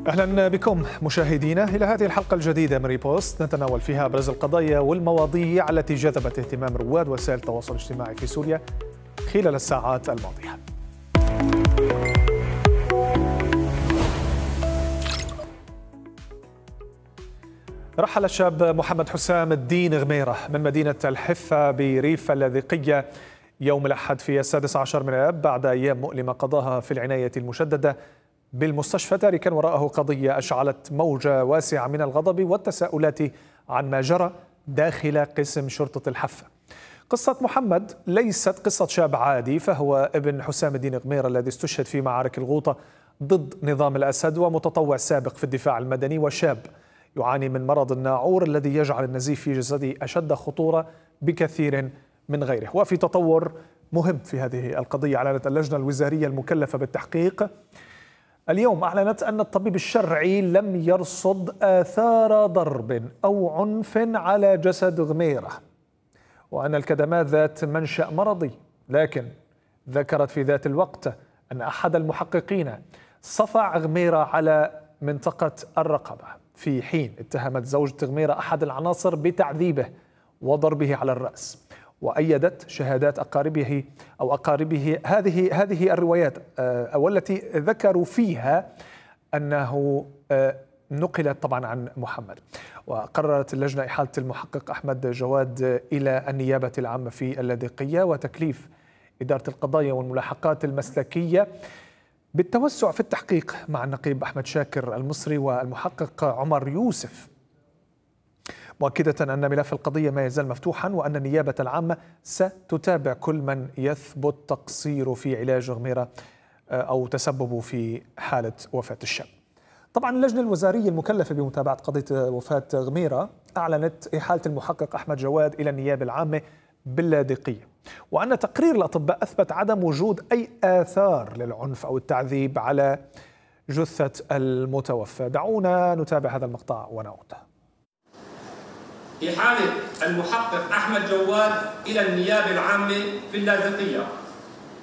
أهلا بكم مشاهدينا إلى هذه الحلقة الجديدة من ريبوست، نتناول فيها أبرز القضايا والمواضيع التي جذبت اهتمام رواد وسائل التواصل الاجتماعي في سوريا خلال الساعات الماضية. رحل الشاب محمد حسام الدين غميرة من مدينة الحفة بريف اللاذقية يوم الأحد في 16 من آب بعد أيام مؤلمة قضاها في العناية المشددة بالمستشفى، تاركا وراءه قضية أشعلت موجة واسعة من الغضب والتساؤلات عن ما جرى داخل قسم شرطة الحفة. قصة محمد ليست قصة شاب عادي، فهو ابن حسام الدين غميرة الذي استشهد في معارك الغوطة ضد نظام الأسد، ومتطوع سابق في الدفاع المدني، وشاب يعاني من مرض الناعور الذي يجعل النزيف في جسده أشد خطورة بكثير من غيره. وفي تطور مهم في هذه القضية، أعلنت اللجنة الوزارية المكلفة بالتحقيق اليوم أن الطبيب الشرعي لم يرصد آثار ضرب أو عنف على جسد غميرة، وأن الكدمات ذات منشأ مرضي، لكن ذكرت في ذات الوقت أن أحد المحققين صفع غميرة على منطقة الرقبة، في حين اتهمت زوجة غميرة أحد العناصر بتعذيبه وضربه على الرأس. وأيدت شهادات أقاربه هذه الروايات والتي ذكروا فيها أنه نقلت طبعا عن محمد. وقررت اللجنة إحالة المحقق أحمد جواد إلى النيابة العامة في اللاذقية، وتكليف إدارة القضايا والملاحقات المسلكية بالتوسع في التحقيق مع النقيب أحمد شاكر المصري والمحقق عمر يوسف، مؤكدة أن ملف القضية ما يزال مفتوحا، وأن النيابة العامة ستتابع كل من يثبت تقصيره في علاج غميرة أو تسببه في حالة وفاة الشاب. طبعا اللجنة الوزارية المكلفة بمتابعة قضية وفاة غميرة أعلنت إحالة المحقق أحمد جواد إلى النيابة العامة باللاذقية، وأن تقرير الأطباء أثبت عدم وجود أي آثار للعنف أو التعذيب على جثة المتوفى. دعونا نتابع هذا المقطع ونعود. إحالة المحقق أحمد جواد إلى النيابة العامة في اللاذقية.